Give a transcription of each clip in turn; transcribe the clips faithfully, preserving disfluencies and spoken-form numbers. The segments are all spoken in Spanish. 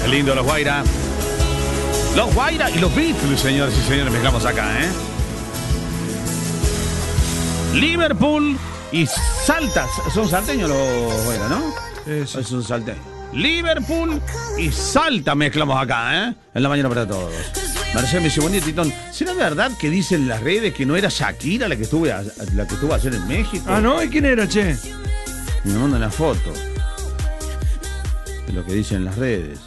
lindo los Guaira. Los Guaira y los Beatles, señores y señores, mezclamos acá, ¿eh? Liverpool y Saltas. Son salteños los Guaira, ¿no? Eso. Es un salteño. Liverpool y Salta mezclamos acá, ¿eh? En la mañana para todos. Marcelo me dice, buen día, Titón. ¿Será verdad que dicen las redes que no era Shakira la que estuve a, la que estuvo ayer en México? Ah, ¿no? ¿Y quién era, che? Me mandan la foto de lo que dicen las redes.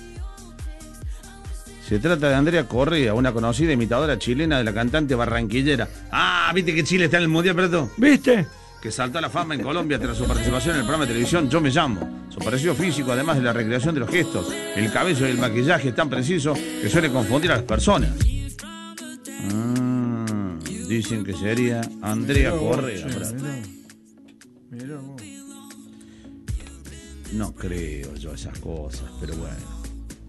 Se trata de Andrea Correa, una conocida imitadora chilena de la cantante barranquillera. Ah, ¿viste que Chile está en el Mundial, Preto? ¿Viste? Que saltó a la fama en Colombia tras su participación en el programa de televisión Yo Me Llamo. Su parecido físico, además de la recreación de los gestos, el cabello y el maquillaje es tan preciso que suele confundir a las personas. Ah, dicen que sería Andrea Correa. Mirá, mirá vos. No creo yo esas cosas, pero bueno.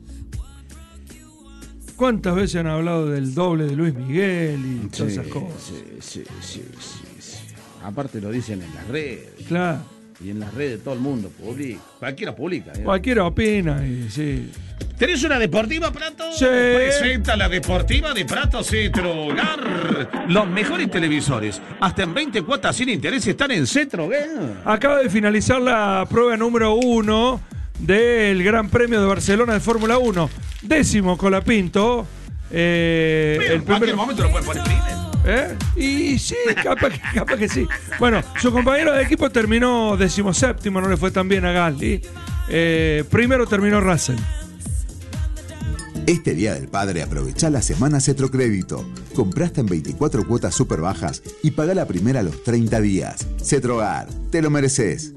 ¿Cuántas veces han hablado del doble de Luis Miguel y todas Sí, esas cosas? Sí, sí, sí, sí, sí. Aparte lo dicen en las redes. Claro. Y en las redes todo el mundo publica. Cualquiera publica. ¿eh? Cualquiera opina y sí. ¿Tenés una deportiva, Prato? Sí. Presenta la deportiva de Prato Cetrogar. Los mejores televisores, hasta en veinte cuotas sin interés, están en Cetrogar. Acaba de finalizar la prueba número uno del Gran Premio de Barcelona de Fórmula uno. Décimo Colapinto. Eh, Pero el en cualquier primero. momento lo pueden poner primero. ¿Eh? Y sí, capaz que, capaz que sí. Bueno, su compañero de equipo terminó decimoséptimo, no le fue tan bien a Gasly. Eh, primero terminó Russell. Este Día del Padre aprovecha la semana Cetrocrédito. Compraste en veinticuatro cuotas súper bajas y paga la primera a los treinta días. Cetrogar, te lo mereces.